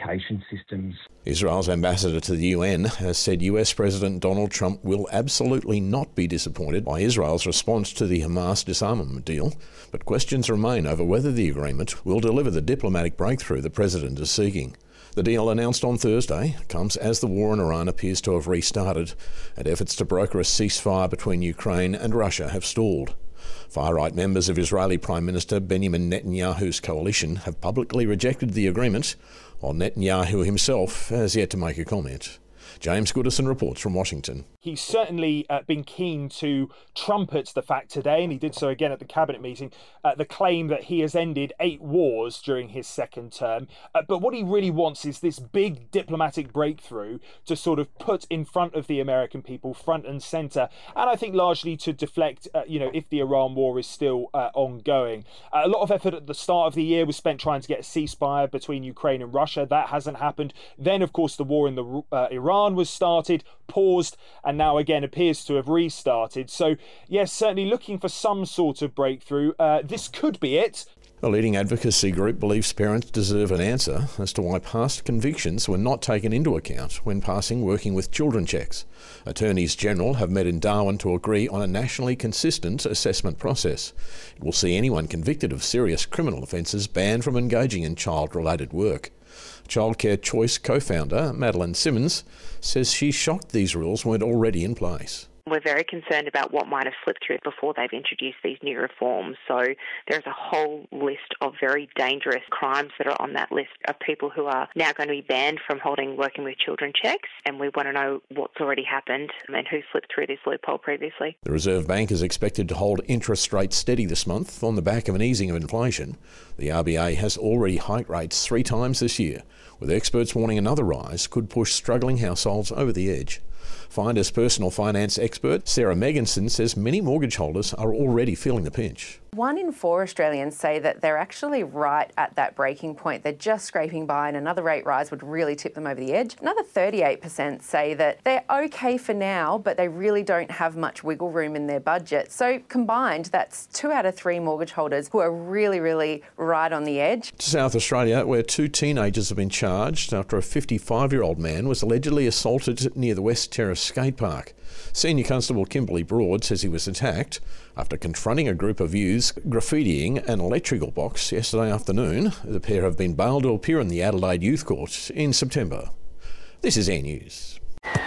education systems. Israel's ambassador to the UN has said US President Donald Trump will absolutely not be disappointed by Israel's response to the Hamas disarmament deal, but questions remain over whether the agreement will deliver the diplomatic breakthrough the president is seeking. The deal, announced on Thursday, comes as the war in Iran appears to have restarted, and efforts to broker a ceasefire between Ukraine and Russia have stalled. Far-right members of Israeli Prime Minister Benjamin Netanyahu's coalition have publicly rejected the agreement, while Netanyahu himself has yet to make a comment. James Goodison reports from Washington. He's certainly been keen to trumpet the fact today, and he did so again at the cabinet meeting, the claim that he has ended 8 wars during his second term. But what he really wants is this big diplomatic breakthrough to sort of put in front of the American people, front and centre, and I think largely to deflect, if the Iran war is still ongoing. A lot of effort at the start of the year was spent trying to get a ceasefire between Ukraine and Russia. That hasn't happened. Then, of course, the war in Iran was started, paused, and now again appears to have restarted. So yes, certainly looking for some sort of breakthrough. This could be it. A leading advocacy group believes parents deserve an answer as to why past convictions were not taken into account when passing working with children checks. Attorneys General have met in Darwin to agree on a nationally consistent assessment process. It will see anyone convicted of serious criminal offences banned from engaging in child-related work. Childcare Choice co-founder Madeline Simmons says she's shocked these rules weren't already in place. We're very concerned about what might have slipped through before they've introduced these new reforms. So there's a whole list of very dangerous crimes that are on that list of people who are now going to be banned from holding working with children checks. And we want to know what's already happened and who slipped through this loophole previously. The Reserve Bank is expected to hold interest rates steady this month on the back of an easing of inflation. The RBA has already hiked rates 3 times this year, with experts warning another rise could push struggling households over the edge. Finder's personal finance expert Sarah Megginson says many mortgage holders are already feeling the pinch. 1 in 4 Australians say that they're actually right at that breaking point. They're just scraping by and another rate rise would really tip them over the edge. Another 38% say that they're okay for now, but they really don't have much wiggle room in their budget. So combined, that's 2 out of 3 mortgage holders who are really, really right on the edge. To South Australia, where 2 teenagers have been charged after a 55-year-old man was allegedly assaulted near the West Terrace skate park. Senior Constable Kimberly Broad says he was attacked after confronting a group of youths graffitiing an electrical box yesterday afternoon. The pair have been bailed to appear in the Adelaide Youth Court in September. This is Air News.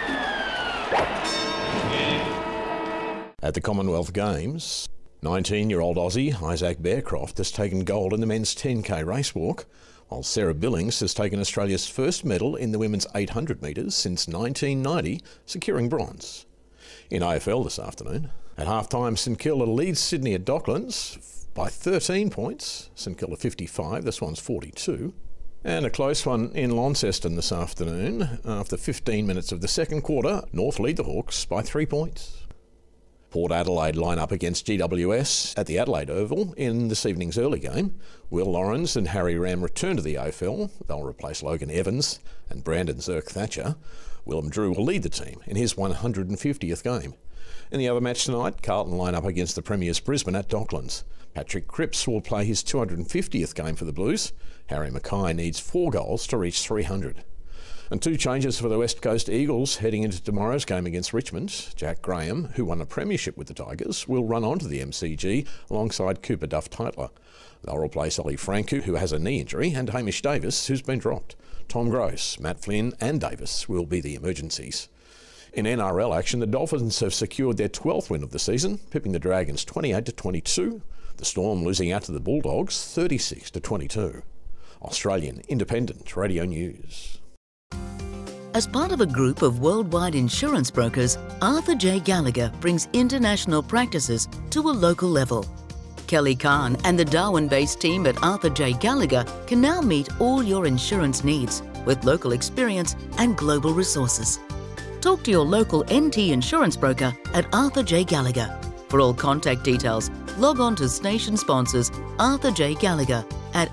At the Commonwealth Games, 19-year-old Aussie Isaac Bearcroft has taken gold in the men's 10K race walk, while Sarah Billings has taken Australia's first medal in the women's 800 metres since 1990, securing bronze. In AFL this afternoon, at half-time, St Kilda leads Sydney at Docklands by 13 points. St Kilda 55, this one's 42. And a close one in Launceston this afternoon. After 15 minutes of the second quarter, North lead the Hawks by 3 points. Port Adelaide line up against GWS at the Adelaide Oval in this evening's early game. Will Lawrence and Harry Ram return to the AFL. They'll replace Logan Evans and Brandon Zerk-Thatcher. Willem Drew will lead the team in his 150th game. In the other match tonight, Carlton line up against the Premiers Brisbane at Docklands. Patrick Cripps will play his 250th game for the Blues. Harry Mackay needs 4 goals to reach 300. And 2 changes for the West Coast Eagles heading into tomorrow's game against Richmond. Jack Graham, who won a premiership with the Tigers, will run onto the MCG alongside Cooper Duff-Tytler. They'll replace Ollie Franco, who has a knee injury, and Hamish Davis, who's been dropped. Tom Gross, Matt Flynn and Davis will be the emergencies. In NRL action, the Dolphins have secured their 12th win of the season, pipping the Dragons 28-22. The Storm losing out to the Bulldogs 36-22. Australian Independent Radio News. As part of a group of worldwide insurance brokers, Arthur J. Gallagher brings international practices to a local level. Kelly Kahn and the Darwin-based team at Arthur J. Gallagher can now meet all your insurance needs with local experience and global resources. Talk to your local NT insurance broker at Arthur J. Gallagher. For all contact details, log on to station sponsors Arthur J. Gallagher at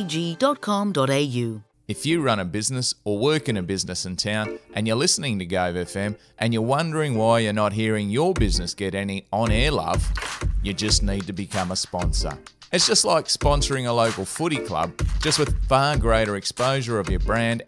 ajg.com.au. If you run a business or work in a business in town and you're listening to Gove FM and you're wondering why you're not hearing your business get any on-air love, you just need to become a sponsor. It's just like sponsoring a local footy club, just with far greater exposure of your brand